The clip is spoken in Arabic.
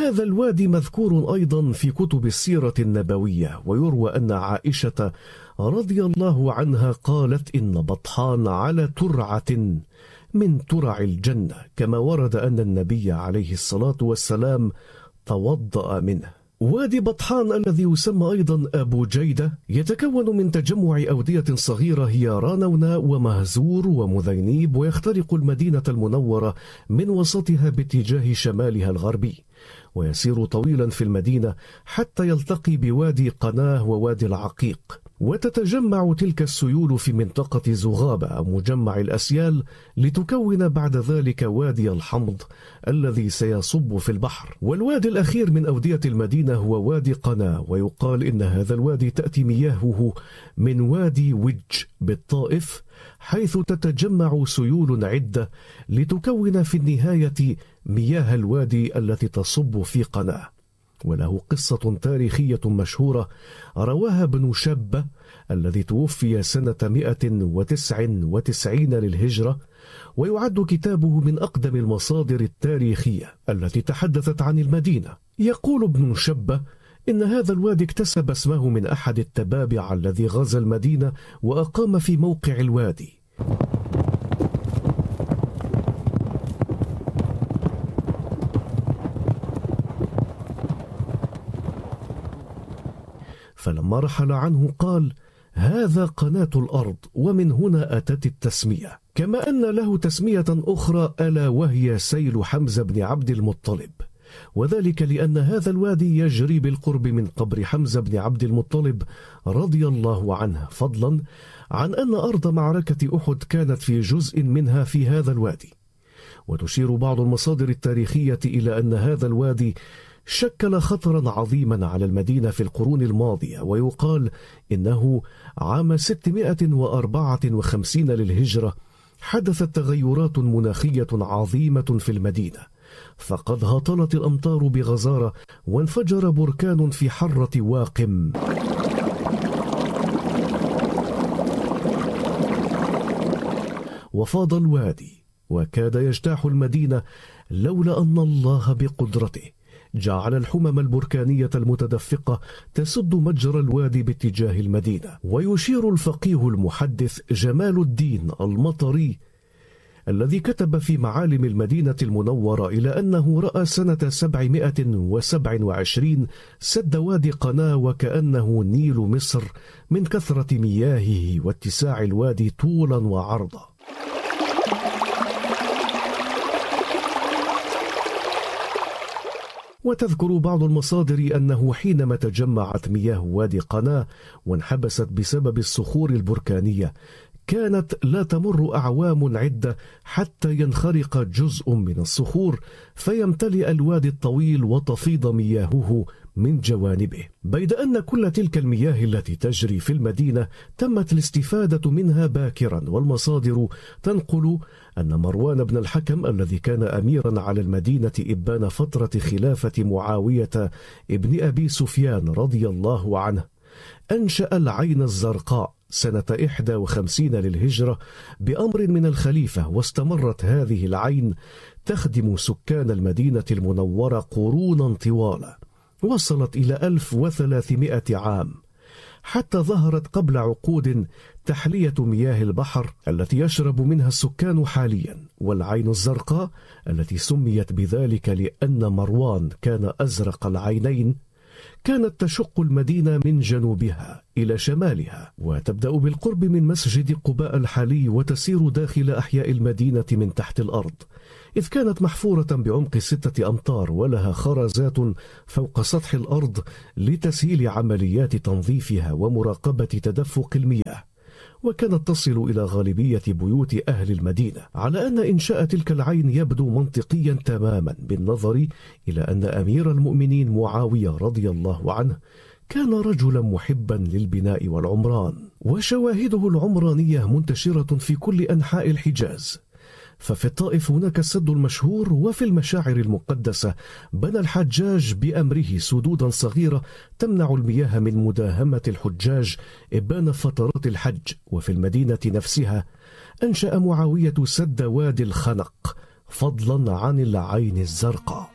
هذا الوادي مذكور أيضا في كتب السيرة النبوية، ويروى أن عائشة رضي الله عنها قالت إن بطحان على ترعة من ترع الجنة، كما ورد أن النبي عليه الصلاة والسلام توضأ منه. وادي بطحان الذي يسمى أيضا أبو جيدة يتكون من تجمع أودية صغيرة هي رانونا ومهزور ومذينيب، ويخترق المدينة المنورة من وسطها باتجاه شمالها الغربي، ويسير طويلا في المدينة حتى يلتقي بوادي قناه ووادي العقيق. وتتجمع تلك السيول في منطقة زغابة أو مجمع الأسيال، لتكون بعد ذلك وادي الحمض الذي سيصب في البحر. والوادي الأخير من أودية المدينة هو وادي قناه، ويقال إن هذا الوادي تأتي مياهه من وادي وج بالطائف، حيث تتجمع سيول عدة لتكون في النهاية مياه الوادي التي تصب في قناه. وله قصة تاريخية مشهورة رواها ابن شبة الذي توفي سنة 199 للهجرة، ويعد كتابه من أقدم المصادر التاريخية التي تحدثت عن المدينة. يقول ابن شبة إن هذا الوادي اكتسب اسمه من أحد التبابع الذي غزا المدينة وأقام في موقع الوادي. فلما رحل عنه قال: هذا قناة الأرض، ومن هنا أتت التسمية. كما أن له تسمية أخرى ألا وهي سيل حمزة بن عبد المطلب، وذلك لأن هذا الوادي يجري بالقرب من قبر حمزة بن عبد المطلب رضي الله عنه، فضلا عن أن أرض معركة أحد كانت في جزء منها في هذا الوادي. وتشير بعض المصادر التاريخية إلى أن هذا الوادي شكل خطرا عظيما على المدينة في القرون الماضية، ويقال إنه عام 654 للهجرة حدثت تغيرات مناخية عظيمة في المدينة، فقد هطلت الأمطار بغزارة، وانفجر بركان في حرة واقم، وفاض الوادي وكاد يجتاح المدينة، لولا أن الله بقدرته جعل الحمم البركانية المتدفقة تسد مجرى الوادي باتجاه المدينة. ويشير الفقيه المحدث جمال الدين المطري الذي كتب في معالم المدينة المنورة إلى أنه رأى سنة 727 سد وادي قناه وكأنه نيل مصر من كثرة مياهه واتساع الوادي طولا وعرضا. وتذكر بعض المصادر أنه حينما تجمعت مياه وادي قناه وانحبست بسبب الصخور البركانية، كانت لا تمر أعوام عدة حتى ينخرق جزء من الصخور فيمتلئ الوادي الطويل وتفيض مياهه من جوانبه، بيد أن كل تلك المياه التي تجري في المدينة تمت الاستفادة منها باكرا. والمصادر تنقل أن مروان بن الحكم الذي كان أميرا على المدينة إبان فترة خلافة معاوية ابن أبي سفيان رضي الله عنه أنشأ العين الزرقاء سنة 51 للهجرة بأمر من الخليفة، واستمرت هذه العين تخدم سكان المدينة المنورة قرونا طوال وصلت إلى 1300 عام، حتى ظهرت قبل عقود تحلية مياه البحر التي يشرب منها السكان حاليا. والعين الزرقاء التي سميت بذلك لأن مروان كان أزرق العينين كانت تشق المدينة من جنوبها إلى شمالها، وتبدأ بالقرب من مسجد قباء الحالي وتسير داخل أحياء المدينة من تحت الأرض، إذ كانت محفورة بعمق 6 أمتار ولها خرزات فوق سطح الأرض لتسهيل عمليات تنظيفها ومراقبة تدفق المياه، وكانت تصل إلى غالبية بيوت أهل المدينة، على أن إنشاء تلك العين يبدو منطقيا تماما بالنظر إلى أن أمير المؤمنين معاوية رضي الله عنه كان رجلا محبا للبناء والعمران، وشواهده العمرانية منتشرة في كل أنحاء الحجاز. ففي الطائف هناك السد المشهور، وفي المشاعر المقدسة بنى الحجاج بأمره سدودا صغيرة تمنع المياه من مداهمة الحجاج إبان فترات الحج. وفي المدينة نفسها أنشأ معاوية سد وادي الخنق فضلا عن العين الزرقاء.